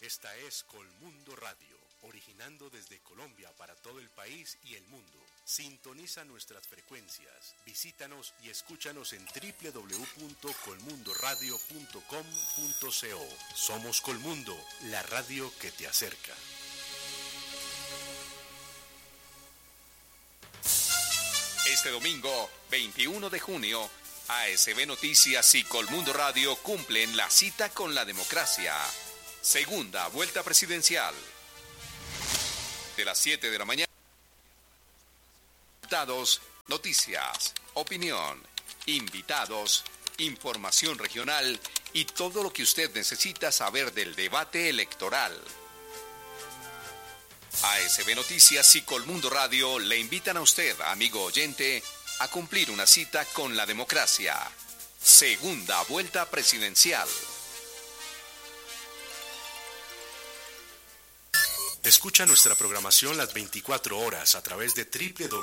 Esta es Colmundo Radio, originando desde Colombia para todo el país y el mundo. Sintoniza nuestras frecuencias, visítanos y escúchanos en www.colmundoradio.com.co. Somos Colmundo, la radio que te acerca. Este domingo, 21 de junio, ASB Noticias y Colmundo Radio cumplen la cita con la democracia. Segunda vuelta presidencial. De las 7 de la mañana. Resultados, noticias, opinión, invitados, información regional y todo lo que usted necesita saber del debate electoral. ASB Noticias y Colmundo Radio le invitan a usted, amigo oyente, a cumplir una cita con la democracia. Segunda vuelta presidencial. Escucha nuestra programación las 24 horas a través de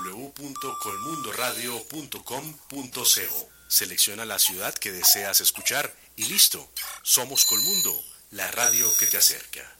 www.colmundoradio.com.co. Selecciona la ciudad que deseas escuchar y listo. Somos Colmundo, la radio que te acerca.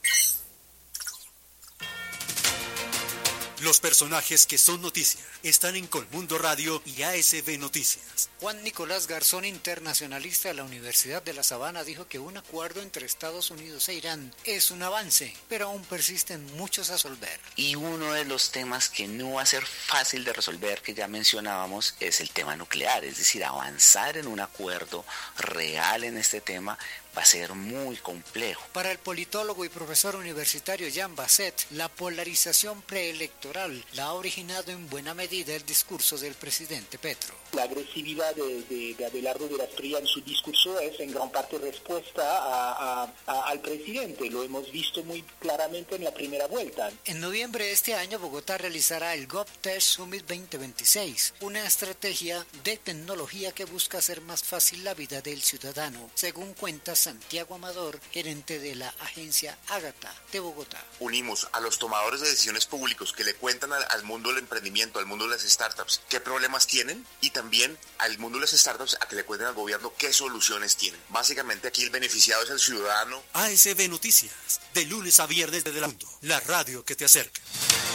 Los personajes que son noticia están en Colmundo Radio y ASB Noticias. Juan Nicolás Garzón, internacionalista de la Universidad de La Sabana, dijo que un acuerdo entre Estados Unidos e Irán es un avance, pero aún persisten muchos a resolver. Y uno de los temas que no va a ser fácil de resolver, que ya mencionábamos, es el tema nuclear. Es decir, avanzar en un acuerdo real en este tema va a ser muy complejo. Para el politólogo y profesor universitario Jan Basset, la polarización preelectoral la ha originado en buena medida el discurso del presidente Petro. La agresividad de Abelardo de la Espriella en su discurso es en gran parte respuesta al presidente. Lo hemos visto muy claramente en la primera vuelta. En noviembre de este año, Bogotá realizará el GovTech Summit 2026, una estrategia de tecnología que busca hacer más fácil la vida del ciudadano, según cuenta Santiago Amador, gerente de la agencia Ágata de Bogotá. Unimos a los tomadores de decisiones públicos que le cuentan al mundo del emprendimiento, al mundo de las startups, qué problemas tienen, y también al mundo de las startups a que le cuenten al gobierno qué soluciones tienen. Básicamente aquí el beneficiado es el ciudadano. ASB Noticias, de lunes a viernes desde el mundo, la radio que te acerca.